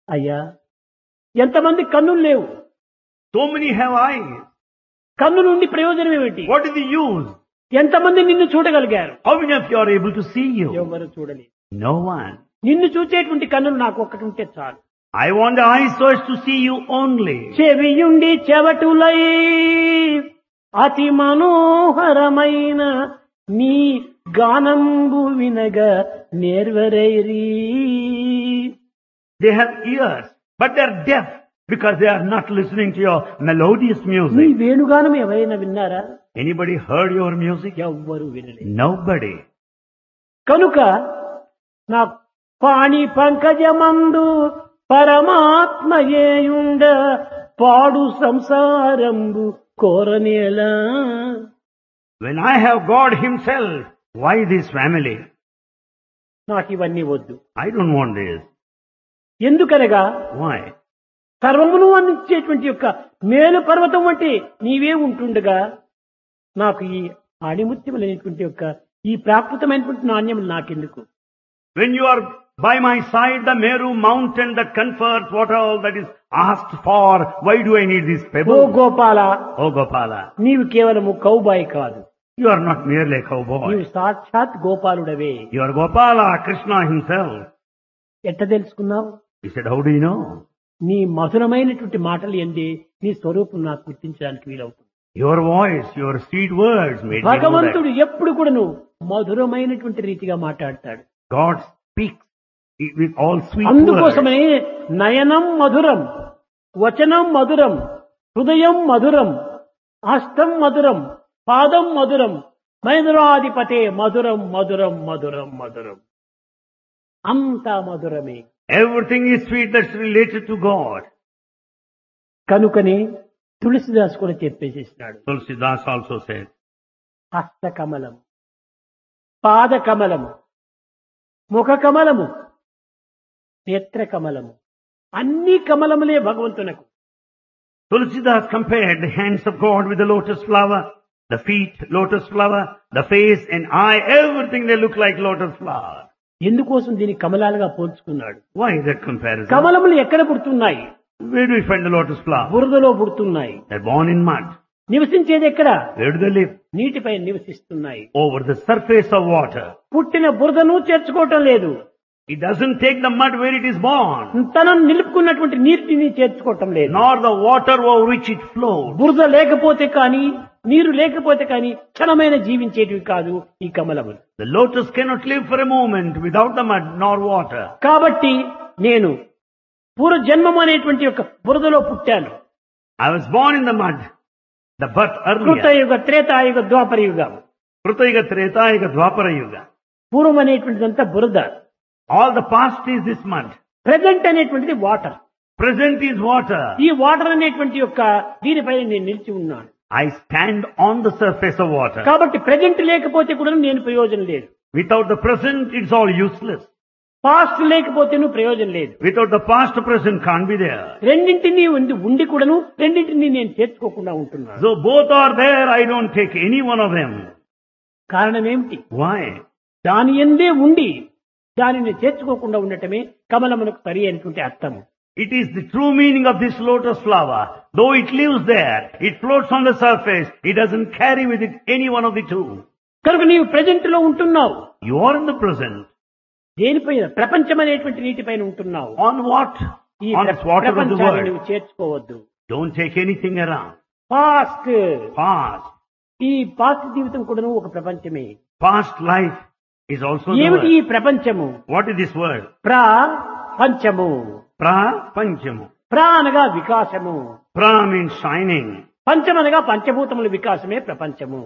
అయ్యా, ఎంతమంది కన్నులు లేవు, So many have eyes. కన్ను నుండి ప్రయోజనం ఏమిటి? What is the use? ఎంతమంది నిన్ను చూడగలిగారు? How many of you are able to see you? ఎవరు చూడలేదు. No one. నిన్ను చూచేటువంటి కన్నులు నాకు ఒక్కటి ఉంటే చాలు. I want the eyes so as to see you only. చెవియుండి చెవటులై అతి మనోహరమైన నీ గానంబు వినగా నేర్వరైరి. They have ears, but they are deaf because they are not listening to your melodious నీ music. వేణుగానం ఎవరైనా విన్నారా? Anybody heard your music? ఎవ్వరు వినలేదు. Nobody. కనుక నా పాణి పంకజమందు పరమాత్మయేయుండ పాడు సంసారంబు కోరనేలా. When I have God Himself, why this family? నాకు ఇవన్నీ వద్దు. I don't want this. ఎందుకనగా Why? సర్వమును అందించేటువంటి యొక్క మేలు పర్వతం వంటి నీవే ఉంటుండగా నాకు ఈ ఆణిముత్యములైనటువంటి యొక్క ఈ ప్రాకృతమైనటువంటి నాణ్యములు నాకెందుకు? When you are by my side, the Meru mountain that confers what all that is asked for, why do I need these oh pebbles? Gopala, Oh Gopala, నీవు కేవలము కౌబాయి కాదు, you are not merely a cowboy. నీవు సాక్షాత్ గోపాలుడవే. You are Gopala, Krishna Himself. ఎట్ట తెలుసుకున్నావు? He said, how do you know? నీ మధురమైనటువంటి మాటలు ఎందే నీ స్వరూపం నాకు గుర్తించడానికి వీలవుతుంది. Your voice, your sweet words made me know that. భగవంతుడు ఎప్పుడు కూడా నువ్వు మధురమైనటువంటి రీతిగా మాట్లాడతాడు. God speaks with all sweet words. అందుకోసమే నయనం మధురం, వచనం మధురం, హృదయం మధురం, హస్తం మధురం, పాదం మధురం, మధురాధిపతే మధురం మధురం మధురం మధురం. అంతా మధురమే. Everything is sweet that's related to God. కనుకనే తులసిదాస్ కూడా చెప్పేసేసినాడు. Tulsidas also said, హస్త కమలం, పాద కమలము, ముఖ కమలము, నేత్ర కమలము, అన్ని కమలములే భగవంతునకు. Tulsidas compared the hands of God with the lotus flower, the feet lotus flower, the face and eye, everything they look like lotus flower. ఎందుకోసం దీన్ని కమలాలుగా పోల్చుకున్నాడు? Why that comparison? కమలములు ఎక్కడ పుడుతున్నాయి? Where do we find the lotus flower? బురదలో పుడుతున్నాయి. They're born in mud. నివసించేది ఎక్కడ? Where do they live? నీటిపై నివసిస్తున్నాయి. Over the surface of water. పుట్టిన బురదను చేర్చుకోవటం లేదు, It doesn't take the mud where it is born, తనను నిలుపుకున్నటువంటి నీటిని చేర్చుకోవటం లేదు. nor the water over which it flows. బురద లేకపోతే కానీ, నీరు లేకపోతే కానీ క్షణమైన జీవించేటివి కాదు ఈ కమలములు. The lotus cannot live for a moment without the mud nor water. కాబట్టి నేను పూర్వజన్మము అనేటువంటి యొక్క బురదలో పుట్టాను. I was born in the mud, the birth earlier. కృతయుగ, త్రేతాయుగ, ద్వాపర యుగం. Krutayuga, Tretayuga, Dwapara Yuga. పూర్వం అనేటువంటిదంతా బురద, All the past is this mud. Present అనేటువంటిది వాటర్. Present is water. ఈ వాటర్ అనేటువంటి యొక్క దీనిపైన నేను నిలిచి ఉన్నాను. I stand on the surface of water. కాబట్టి ప్రెజెంట్ లేకపోతే కూడా నేను ప్రయోజనం లేదు, Without the present, it's all useless. Past లేకపోతే నువ్వు ప్రయోజనం లేదు. Without the past, present can't be there. రెండింటినీ ఉండి కూడాను రెండింటినీ నేను చేర్చుకోకుండా ఉంటున్నాను. So both are there, I don't take any one of them. కారణం ఏమిటి? Why? దాని ఎందే ఉండి దానిని చేర్చుకోకుండా ఉండటమే కమలమునకు సరి అయినటువంటి అర్థము. It is the true meaning of this lotus flower. Though it lives there, it floats on the surface, it doesn't carry with it any one of the two. కనుక నీవు ప్రెజెంట్ లో ఉంటున్నావు. You are in the present. దేనిపైన? ప్రపంచం అనేటువంటి నీటిపైన ఉంటున్నావు. On what? ఈ On this water of the ప్రపంచాన్ని world. నువ్వు చేర్చుకోవద్దు. Don't take anything around. Past, Past. ఈ పాస్ట్ జీవితం కూడాను ఒక ప్రపంచమే. Past life is also the ఏమిటి ఈ word. ప్రపంచము? What is this word? ప్రపంచము. Pra-panchamu. ప్రా అనగా వికాసము, Pra means shining. పంచమనగా పంచభూతముల వికాసమే ప్రపంచము.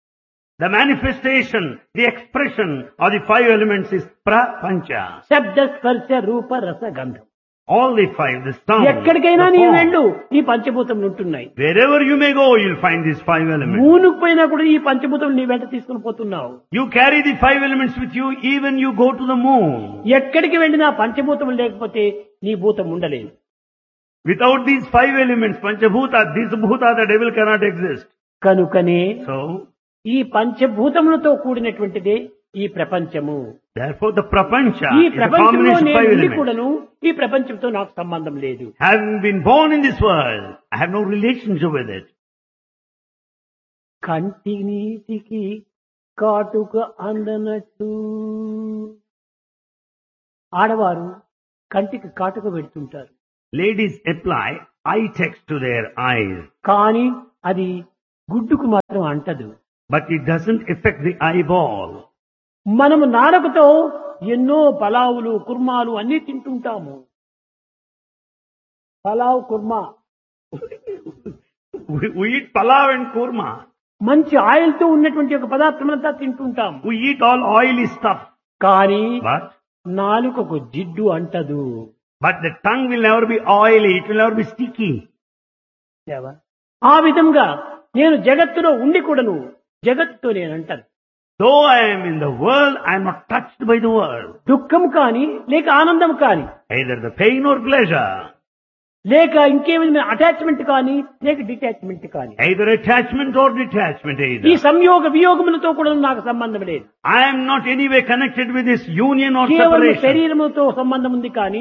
The manifestation, the expression of the five elements is pra-pancha. శబ్ద స్పర్శ రూప రస గంధం. All the five, the sound, ఎక్కడికైనా the నీవు form. వెళ్ళు, ఈ పంచభూతములు ఉంటున్నాయి. Wherever you may go, you'll find these five elements. మూనుకు పోయినా కూడా ఈ పంచభూతములు నీ వెంట తీసుకుని పోతున్నావు. You carry the five elements with you even you go to the moon. ఎక్కడికి వెళ్ళినా పంచభూతములు లేకపోతే నీ భూతం ఉండలేదు. Without these five elements, panchabhuta, this bhuta, the devil cannot exist. కనుకనే So, ఈ పంచభూతములతో కూడినటువంటిదే ఈ ప్రపంచము. therefore the prapancha ఈ is a ప్రపంచంలో combination of నేను five ఉండి elements. కూడాను ఈ ప్రపంచంతో నాకు సంబంధం లేదు. Having been born in this world, I have no relationship with it. కంటి నీటికి కాటుక అందనట్టు ఆడవారు కంటికి కాటుక పెడుతుంటారు. Ladies apply eye text to their eyes, కానీ అది గుడ్డుకు మాత్రం అంటదు. but it doesn't affect the eyeball. మనము నాలుకతో ఎన్నో పలావులు కుర్మాలు అన్ని తింటుంటాము. Pulao kurma We eat palav and kurma. మంచి ఆయిల్ తో ఉన్నటువంటి ఒక పదార్థమంతా తింటుంటాం. We eat all oily stuff. కానీ But నాలుకకు జిడ్డు అంటదు. the tongue will never be oily. It will never be sticky. ఆ విధంగా నేను జగత్తులో ఉండి కూడాను జగత్తుతో నేను అంటాను. Though I am in the world, I am not touched by the world. దుఃఖం కాని లేక ఆనందం కాని Either the pain or pleasure. లేక ఇంకేమైనా అటాచ్మెంట్ కానీ లేక డిటాచ్మెంట్ కానీ Either attachment or detachment ఈ either. సంయోగ వియోగములతో కూడా నాకు సంబంధం లేదు. I am not anyway connected with this union or కేవలం separation. శరీరముతో సంబంధం ఉంది కానీ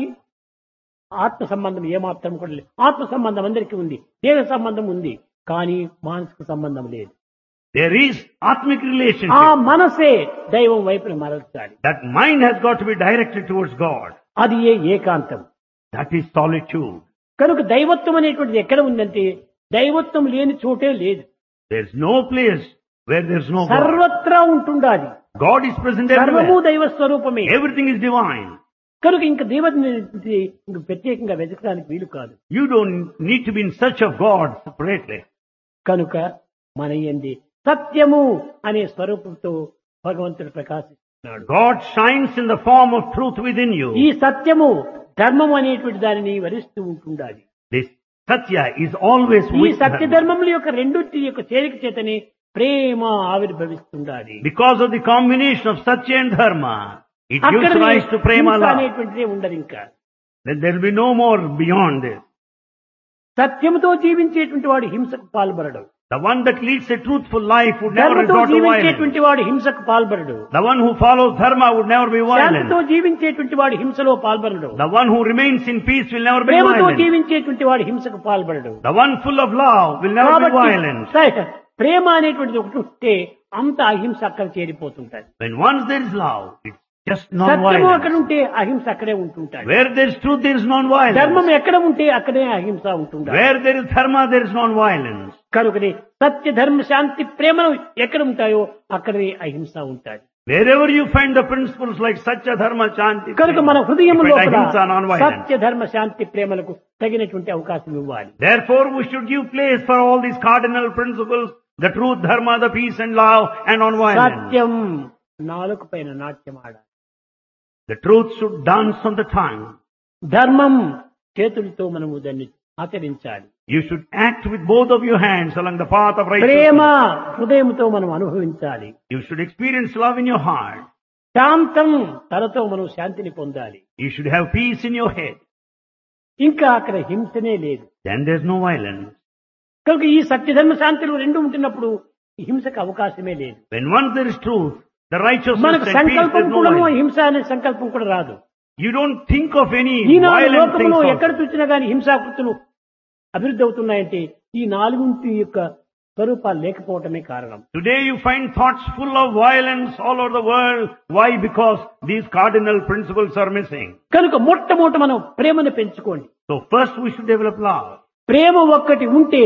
ఆత్మ సంబంధం ఏమాత్రం కూడా లేదు. ఆత్మ సంబంధం అందరికీ ఉంది, దేహ సంబంధం ఉంది, కానీ మానసిక సంబంధం లేదు. There is atmic ఆ relationship. మనసే దైవం వైపున మరల్చాలి. That mind has got to be directed towards God. అది ఏకాంతం. That is solitude. కనుక దైవత్వం అనేటువంటిది ఎక్కడ ఉందంటే దైవత్వం లేని చోటే లేదు. There is no place where there is no God. సర్వత్రా ఉంటుండాలి. God is present సర్వము everywhere. దైవ స్వరూపమే. Everything is divine. కనుక ఇంక దేవుడిని ఇంక ప్రత్యేకంగా వెతకడానికి వీలు కాదు. You don't need to be in search of God separately. కనుక మన యందు సత్యము అనే స్వరూపంతో భగవంతుడు ప్రకాశిస్తున్నాడు. God shines in the form of truth within ఈ you. సత్యము ధర్మం అనేటువంటి దానిని వరిస్తూ ఉంటుండాలి. This Satya is always ఈ with సత్య Dharma. ధర్మముల యొక్క రెండింటి యొక్క చేరిక చేతనే ప్రేమ ఆవిర్భవిస్తుండాలి. Because of the combination of Satya and Dharma, it అక్కడ gives rise to prema హింస love. అనేటువంటిదే ఉండదు. ఇంకా Then there will be no more beyond this. సత్యముతో జీవించేటువంటి వాడు హింసకు పాల్పడడు. The one that leads a truthful life would never ధర్మతో resort to violence. జీవించేటువంటి వాడు హింసకు పాల్పడడు. The one who follows Dharma would never be శాంతితో violent. జీవించేటువంటి వాడు హింసలో పాల్పడడు. The one who remains in peace will never be ప్రేమతో violent. జీవించేటువంటి వాడు హింసకు పాల్పడడు. The one full of love will never be violent. ప్రేమ అనేటువంటిది ఒకటి ఉంటే అంత అహింస అక్కడ చేరిపోతుంటాయి. When once there is love, it's just సత్యము అక్కడ non-violence. ఉంటే అహింస అక్కడే ఉంటుంటాయి. Where there is truth, there is non-violence. ధర్మం ఎక్కడ ఉంటే అక్కడే అహింస ఉంటుంటాయి. Where there is Dharma, there is non-violence. కనుకనే సత్య ధర్మ శాంతి ప్రేమలు ఎక్కడ ఉంటాయో అక్కడే అహింస ఉంటాయి. Wherever you find the principles like Satya, Dharma, Shanti, కనుక మన you హృదయం find లోపల ahimsa, non-violence. సత్య ధర్మ శాంతి ప్రేమలకు తగినటువంటి అవకాశం ఇవ్వాలి. Therefore, we should give place for all these cardinal principles, the truth, Dharma, the peace and love, and non-violence. సత్యం నాలుక పైన నాట్యం ఆడాలి. The truth should dance on the tongue. ధర్మం చేతులతో మనము దాన్ని ఆచరించాలి. You should act with both of your hands along the path of Prema righteousness. హృదయంతో మనం అనుభవించాలి. You should experience love in your heart. శాంతం తనతో మనం శాంతిని పొందాలి. You should have peace in your head. ఇంకా అక్కడ హింసనే లేదు. Then there's no violence. కనుక ఈ సత్యధర్మ శాంతులు రెండు ఉంటున్నప్పుడు ఈ హింసకు అవకాశమే లేదు. When once there is truth, the righteousness మనకు and peace, సంకల్పం there's no కూడా violence. హింస అనే సంకల్పం కూడా రాదు. You don't think of any Eenadu violent లోకంలో things ఎక్కడ also. చూసినా గానీ హింసాకృతులు అభివృద్ధి అవుతున్నాయంటే ఈ నాలుగుంటి యొక్క స్వరూపాలు లేకపోవటమే కారణం. Today you find thoughts full of violence all over the world. Why? Because these cardinal principles are missing. కనుక మొట్టమొదట మనం ప్రేమను పెంచుకోండి. So first we should develop love. ప్రేమ ఒక్కటి ఉంటే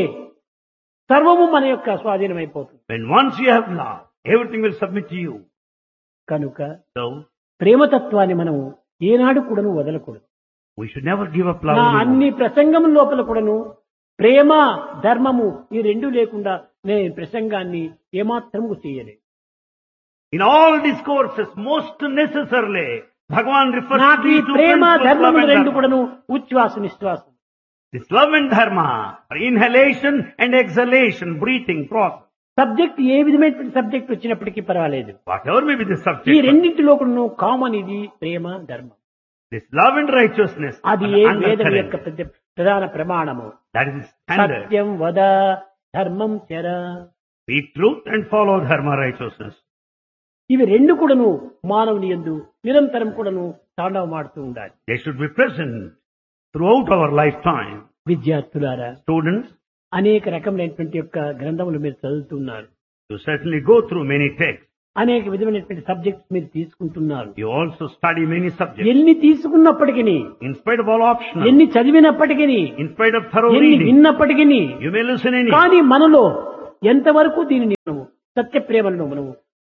సర్వము మన యొక్క స్వాధీనమైపోతుంది. When once you have love, everything will submit to you. కనుక So ప్రేమతత్వాన్ని మనం ఏనాడు కూడాను వదలకూడదు. we should never give up love. నా anymore. అన్ని ప్రసంగం లోపల కూడాను ప్రేమ ధర్మము ఈ రెండు లేకుండా నేను ప్రసంగాన్ని ఏమాత్రము చేయలేదు. In all discourses, most necessarily, Bhagavan refers to నాకు ఈ these two Prema principles, love ధర్మములు and రెండు dharma. కూడాను ఉచ్ఛ్వాస నిశ్వాసం. This love and dharma are inhalation and exhalation, breathing process. Subject ఏ విధమైనటువంటి సబ్జెక్ట్ వచ్చినప్పటికీ పర్వాలేదు. Whatever may be the ఈ subject, రెండింటిలో కూడాను కామన్ ఇది ప్రేమ ధర్మం. this love and righteousness అది are ఏ వేదం యొక్క undercurrent. ప్రధాన ప్రమాణము. That is the standard. సత్యం వద ధర్మం చర. Speak truth and follow dharma, righteousness. ఇవి రెండు కూడాను మానవుని యందు నిరంతరం కూడాను తాండవమాడుతూ ఉండాలి. They should be present throughout our lifetime. విద్యార్థులారా, Students, అనేక రకములైనటువంటి యొక్క గ్రంథములు మీరు చదువుతున్నారు. you certainly go through many texts. అనేక విధమైనటువంటి సబ్జెక్ట్స్ మీరు తీసుకుంటున్నారు. You also study many subjects. ఎన్ని తీసుకున్నప్పటికీ, In spite of all optional, ఎన్ని చదివినప్పటికీ, in spite of thorough ఎన్ని reading, విన్నప్పటికీ, you may listen any. కానీ మనలో ఎంతవరకు దీనిని మనము సత్య ప్రేమలను మనము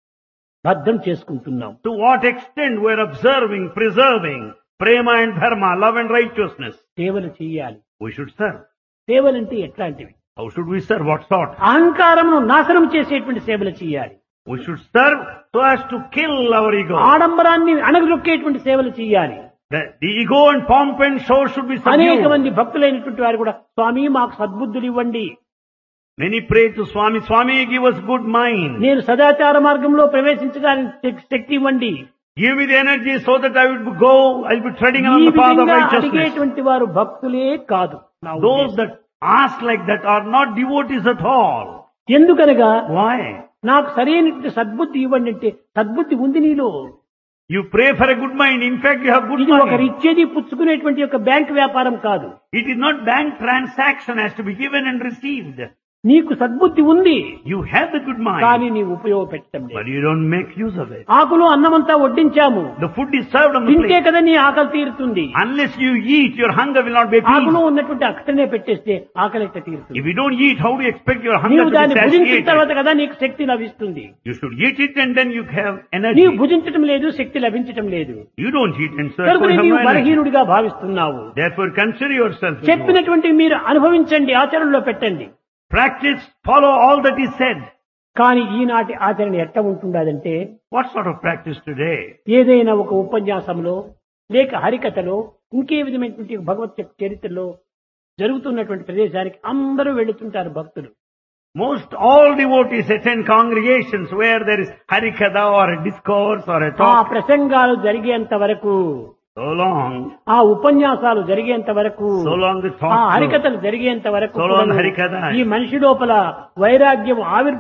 భద్రం చేసుకుంటున్నాం. To what extent we are observing, preserving prema and dharma, love and righteousness. సేవలు చేయాలి. We should serve. సేవలంటే ఎట్లాంటివి? How should we serve? What sort? అహంకారమును నాశనం చేసేటువంటి సేవలు చేయాలి. We should serve so as to kill our ego. ఆడంబరాన్ని అణగదొక్కేటువంటి సేవలు చేయాలి. The ego and pomp and show should be అనేక subdued. మంది భక్తులైనటువంటి వారు కూడా స్వామి మాకు సద్బుద్ధులు ఇవ్వండి, Many pray to Swami, Swami give us good mind. నేను సదాచార మార్గంలో ప్రవేశించడానికి శక్తి ఇవ్వండి. Give me the energy so that I will go, I will be treading ఈ on the path of విధంగా righteousness. అడిగేటువంటి వారు భక్తులే కాదు. నా Those ఉద్దేశం. that ask like that are not devotees at all. ఎందుకనగా Why? నాకు సరైనటువంటి సద్బుద్ధి ఇవ్వండి అంటే సద్బుద్ధి ఉంది నీలో. You pray for a good mind. In fact, you have good ఇది ఒకరు mind. ఇచ్చేది పుచ్చుకునేటువంటి యొక్క బ్యాంక్ వ్యాపారం కాదు. It is not bank transaction has to be given and received. నీకు సద్బుద్ధి ఉంది, You have the good కానీ mind, నీ ఉపయోగపెట్టడం but లేదు. you don't make use of it. ఆకులు అన్నమంతా వడ్డించాము, The food is served on the తింటే plate. కదా నీ ఆకలి తీరుతుంది. Unless you eat, your hunger will not be ఆకులు appeased. ఉన్నటువంటి అక్కడనే పెట్టేస్తే ఆకలి ఎట్లా తీరుతుంది? If you don't eat, how do you expect your hunger నీవు to be దాన్ని భుజించిన satiated? తర్వాత కదా నీకు శక్తి లభిస్తుంది. You should eat it and then you have నీవు energy. భుజించటం లేదు, శక్తి లభించటం లేదు. You don't eat and so కనుక you have నీవు no energy. బలహీనుడిగా భావిస్తున్నావు. Therefore consider yourself. as చెప్పినటువంటి మీరు అనుభవించండి, ఆచరణలో పెట్టండి. more. Practice, follow all that is said. కానీ ఈనాటి ఆచరణ ఎట్లా ఉంటుండదంటే, What sort of practice today? ఏదైనా ఒక ఉపన్యాసంలో లేక హరికథలో ఇంకే విధమైనటువంటి భగవత్ చరిత్రలో జరుగుతున్నటువంటి ప్రదేశానికి అందరూ వెళుతుంటారు భక్తులు. Most all devotees attend congregations where there is harikatha or a discourse or a ఆ talk. ప్రసంగాలు జరిగేంత వరకు, So long, ఆ ఉపన్యాసాలు జరిగేంత వరకు, so long the ఆ talk goes. హరికథలు జరిగేంత వరకు So long కూడాను హరికథ. ఈ మనిషి లోపల వైరాగ్యం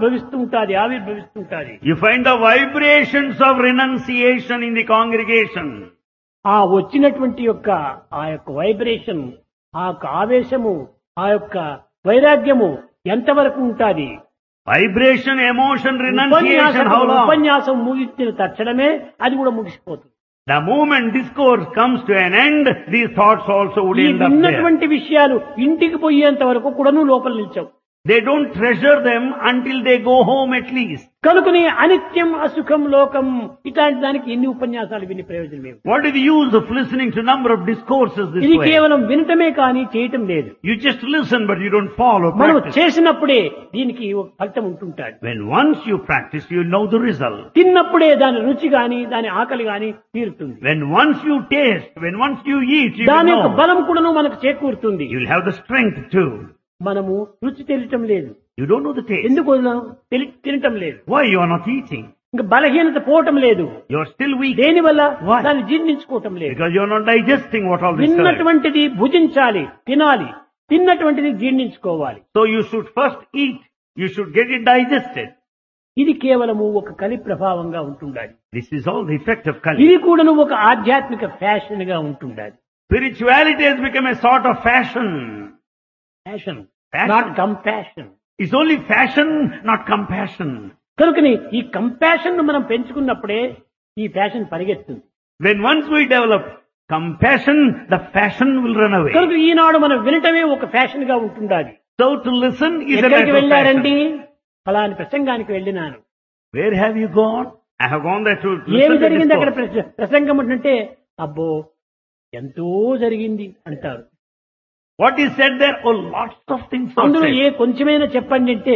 ఆవిర్భవిస్తుంటాది. You find the vibrations of renunciation in the congregation. ఆ వచ్చినటువంటి యొక్క ఆ యొక్క వైబ్రేషన్, ఆ యొక్క ఆవేశము, ఆ యొక్క వైరాగ్యము ఎంతవరకు ఉంటాది? Vibration, emotion, renunciation, how long? ఉపన్యాసం ముగించిన తక్షణమే అది కూడా ముగిసిపోతుంది. The moment discourse comes to an end, these thoughts also would ఈ end up there. విన్నటువంటి విషయాలు ఇంటికి పోయేంత వరకు కూడాను లోపల నిల్చవు. They don't treasure them until they go home at least. కనుకనే అనిత్యం అసుఖం లోకం ఇట్లాంటి దానికి ఎన్ని ఉపన్యాసాలు విని ప్రయోజనం ఏమి? What is the use of listening to number of discourses this ఇది way? కేవలం వినటమే కానీ చేయటం లేదు. You just listen but you don't follow, మనం practice. చేసినప్పుడే దీనికి ఒక ఫలితం ఉంటుంటాడు. When once you practice, you know the result. తిన్నప్పుడే దాని రుచి గాని దాని ఆకలి గాని తీరుతుంది. When once you taste, when once you eat, you దాని will యొక్క know. బలం కూడాను మనకు చేకూరుతుంది. You will have the strength too. మనము రుచి తెలియటం లేదు. You don't know the taste. ఎందుకు తినటం లేదు? Why you are not eating? ఇంకా బలహీనత పోవటం లేదు. You are still weak. దేనివల్ల? Why? దాన్ని జీర్ణించుకోవటం లేదు. Because you are not digesting what all this is. తిన్నటువంటిది భుజించాలి, తినాలి. తిన్నటువంటిది జీర్ణించుకోవాలి. So you should first eat. You should get it digested. ఇది కేవలము ఒక కలి ప్రభావంగా ఉంటుండాలి. This is all the effect of Kali. ఇది కూడాను ఒక ఆధ్యాత్మిక ఫ్యాషన్ గా ఉంటుండాలి. Spirituality has become a sort of fashion. Fashion, Fashion. Not compassion. It's only fashion, not compassion. కనుకని ఈ కంపాషన్ ను మనం పెంచుకున్నప్పుడే ఈ fashion పరిగెత్తుంది. When once we develop compassion, the fashion will run away. కనుక ఈనాడు మనం వినటమే ఒక ఫ్యాషన్ గా ఉంటుండాలి. So to listen is a ఎక్కడికి matter of వెళ్ళారండి? fashion. ఫలాని ప్రసంగానికి వెళ్ళినాను. Where have you gone? I have gone there to ఏమి listen to జరిగింది అక్కడ? discourse. ప్రసంగం అంటే అబ్బో ఎంతో జరిగింది అంటారు. What is said there? Oh, lots of things are అందులో said. ఏ కొంచెమైనా చెప్పండి అంటే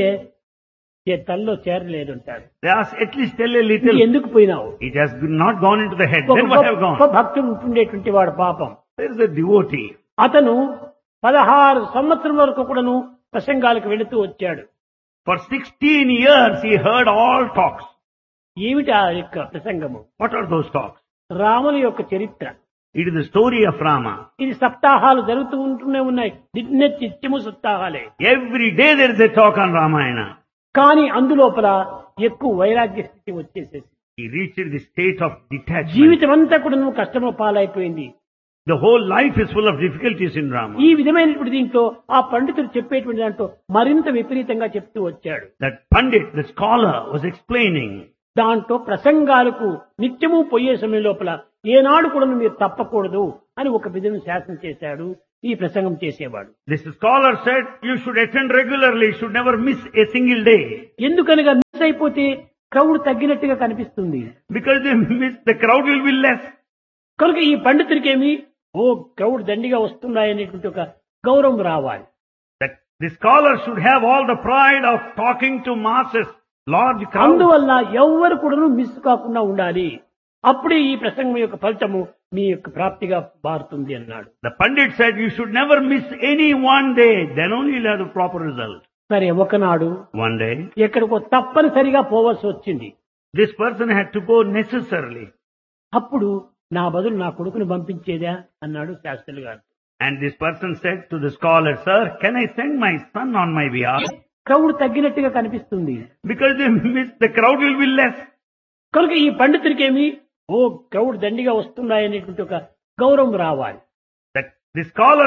తల్లో చేరలేదు అంటారు. They ask, at least tell a ఇది little. ఎందుకు పోయినావు? It has not gone into the head. ఒక Then what have గొప్ప gone? భక్తుడు ఉంటుండేటువంటి వాడు పాపం. There is a devotee. అతను 16 సంవత్సరం వరకు కూడాను ప్రసంగాలకు వెళుతూ వచ్చాడు. For 16 years he heard all talks. ఏమిటి ఆ యొక్క ప్రసంగము? What are those talks? రాముని యొక్క చరిత్ర. It is the story of Rama. ఇది సప్తాహాలు జరుగుతూ ఉంటూనే ఉన్నాయి. నిత్యము సప్తాహాలే. Every day there is a talk on Ramayana. కానీ అందులోపల ఎక్కువ వైరాగ్య స్థితి వచ్చేసేసి He reached the state of detachment. జీవితం అంతా కూడా నువ్వు కష్టంలో పాలైపోయింది. The whole life is full of difficulties in Rama. ఈ విధమైనటువంటి దీంట్లో ఆ పండితుడు చెప్పేటువంటి దాంట్లో మరింత విపరీతంగా చెప్తూ వచ్చాడు. That Pandit, the scholar, was explaining. దాంట్లో ప్రసంగాలకు నిత్యము పోయే సమయం లోపల ఏనాడు కూడా మీరు తప్పకూడదు అని ఒక విధంగా శాసనం చేశాడు ఈ ప్రసంగం చేసేవాడు. This scholar said, you should attend regularly, you should never miss a single day. ఎందుకనగా మిస్ అయిపోతే క్రౌడ్ తగ్గినట్టుగా కనిపిస్తుంది. Because they miss, the crowd will be less. కనుక ఈ పండితుడికేమి క్రౌడ్ దండిగా వస్తున్నాయనేటువంటి ఒక గౌరవం రావాలి. That the scholar should have all the pride of talking to masses, large crowds. అందువల్ల ఎవ్వరు కూడా మిస్ కాకుండా ఉండాలి. అప్పుడే ఈ ప్రసంగం యొక్క ఫలితము మీ యొక్క ప్రాప్తిగా మారుతుంది అన్నాడు. The Pandit said, you should never miss any one day, then only you'll have the proper result. సరే, ఒకనాడు One day, ఎక్కడికో తప్పనిసరిగా పోవాల్సి వచ్చింది. this person had to go necessarily. అప్పుడు నా బదులు నా కొడుకుని పంపించేదా అన్నాడు శాస్త్రులు గారు. And this person said to the scholar, sir, can I send my son on my behalf? Crowd తగ్గినట్టుగా కనిపిస్తుంది. Because they miss, the crowd will be less. కనుక ఈ పండితుడికేమి క్రౌడ్ దండిగా వస్తున్నాయనేటువంటి ఒక గౌరవం రావాలి. That the scholar